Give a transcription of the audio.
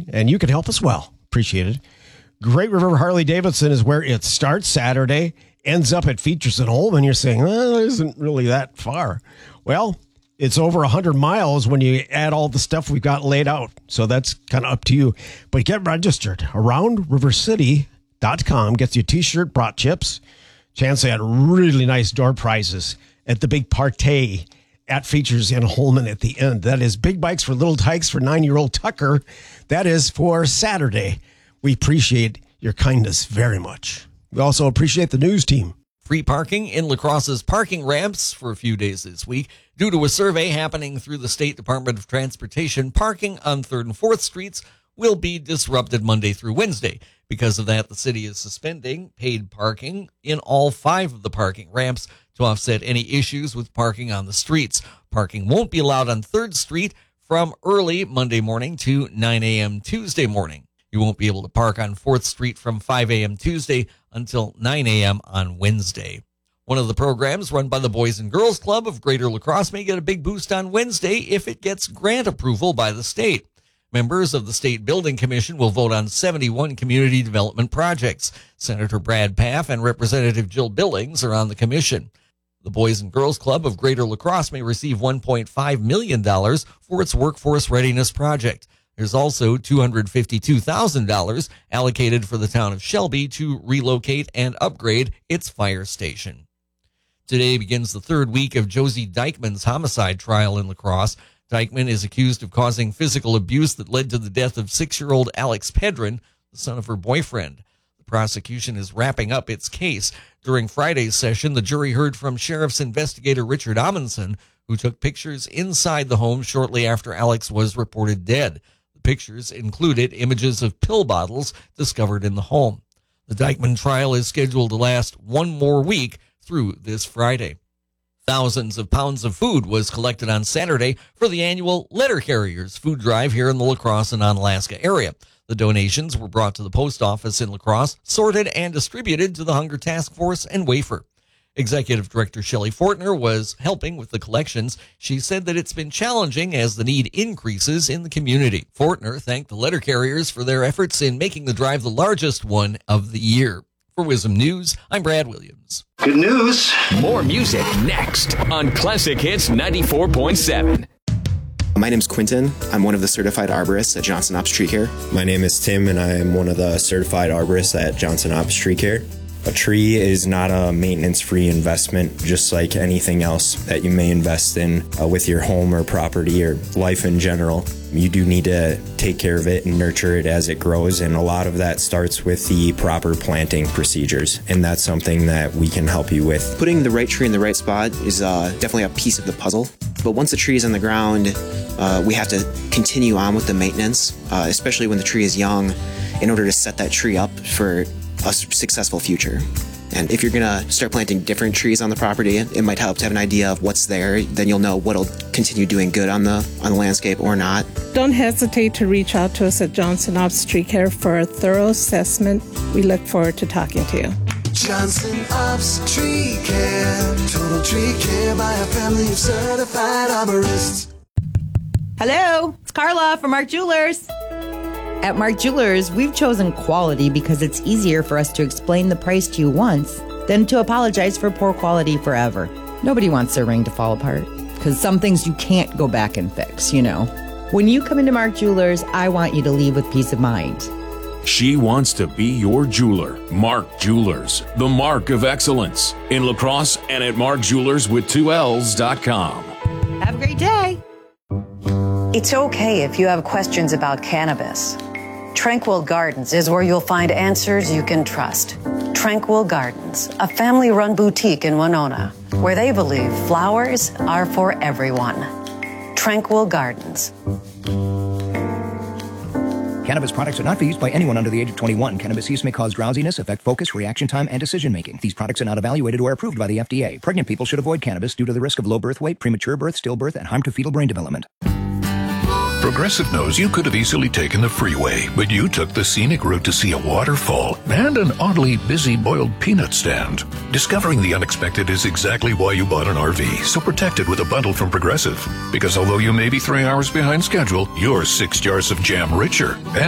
and you can help as well. Appreciate it. Great River Harley-Davidson is where it starts Saturday, ends up at Features and Holmen. You're saying, well, it isn't really that far. Well, it's over 100 miles when you add all the stuff we've got laid out. So that's kind of up to you. But get registered. AroundRiverCity.com gets you a T-shirt, brought chips. Chance at really nice door prizes at the big party at Features in Holmen at the end. That is Big Bikes for Little Tykes for 9-year-old Tucker. That is for Saturday. We appreciate your kindness very much. We also appreciate the news team. Free parking in La Crosse's parking ramps for a few days this week. Due to a survey happening through the State Department of Transportation, parking on 3rd and 4th Streets will be disrupted Monday through Wednesday. Because of that, the city is suspending paid parking in all 5 of the parking ramps to offset any issues with parking on the streets. Parking won't be allowed on 3rd Street from early Monday morning to 9 a.m. Tuesday morning. You won't be able to park on 4th Street from 5 a.m. Tuesday until 9 a.m. on Wednesday. One of the programs run by the Boys and Girls Club of Greater La Crosse may get a big boost on Wednesday if it gets grant approval by the state. Members of the State Building Commission will vote on 71 community development projects. Senator Brad Paff and Representative Jill Billings are on the commission. The Boys and Girls Club of Greater La Crosse may receive $1.5 million for its workforce readiness project. There's also $252,000 allocated for the town of Shelby to relocate and upgrade its fire station. Today begins the 3rd week of Josie Dykman's homicide trial in La Crosse. Dykman is accused of causing physical abuse that led to the death of 6-year-old Alex Pedron, the son of her boyfriend. The prosecution is wrapping up its case. During Friday's session, the jury heard from Sheriff's investigator Richard Amundsen, who took pictures inside the home shortly after Alex was reported dead. The pictures included images of pill bottles discovered in the home. The Dykman trial is scheduled to last one more week through this Friday. Thousands of pounds of food was collected on Saturday for the annual Letter Carriers food drive here in the La Crosse and Onalaska area. The donations were brought to the post office in La Crosse, sorted and distributed to the Hunger Task Force and Wafer. Executive Director Shelley Fortner was helping with the collections. She said that it's been challenging as the need increases in the community. Fortner thanked the letter carriers for their efforts in making the drive the largest one of the year. For Wisdom News, I'm Brad Williams. Good news. More music next on Classic Hits 94.7. My name's Quentin. I'm one of the certified arborists at Johnson Ops Tree Care. My name is Tim, and I am one of the certified arborists at Johnson Ops Tree Care. A tree is not a maintenance-free investment, just like anything else that you may invest in with your home or property or life in general. You do need to take care of it and nurture it as it grows, and a lot of that starts with the proper planting procedures, and that's something that we can help you with. Putting the right tree in the right spot is definitely a piece of the puzzle, but once the tree is on the ground, we have to continue on with the maintenance, especially when the tree is young, in order to set that tree up for a successful future. And if you're going to start planting different trees on the property, it might help to have an idea of what's there. Then you'll know what'll continue doing good on the landscape or not. Don't hesitate to reach out to us at Johnson Ops Tree Care for a thorough assessment. We look forward to talking to you. Johnson Ops Tree Care. Total tree care by a family of certified arborists. Hello, it's Carla from Mark Jewelers. At Mark Jewelers, we've chosen quality because it's easier for us to explain the price to you once than to apologize for poor quality forever. Nobody wants their ring to fall apart because some things you can't go back and fix, you know. When you come into Mark Jewelers, I want you to leave with peace of mind. She wants to be your jeweler. Mark Jewelers, the mark of excellence. In La Crosse and at markjewelerswith2ls.com. Have a great day. It's okay if you have questions about cannabis. Tranquil Gardens is where you'll find answers you can trust. Tranquil Gardens, a family-run boutique in Winona, where they believe flowers are for everyone. Tranquil Gardens. Cannabis products are not for use by anyone under the age of 21. Cannabis use may cause drowsiness, affect focus, reaction time, and decision-making. These products are not evaluated or approved by the FDA. Pregnant people should avoid cannabis due to the risk of low birth weight, premature birth, stillbirth, and harm to fetal brain development. Progressive knows you could have easily taken the freeway, but you took the scenic route to see a waterfall and an oddly busy boiled peanut stand. Discovering the unexpected is exactly why you bought an RV, so protect it with a bundle from Progressive. Because although you may be 3 hours behind schedule, you're 6 jars of jam richer.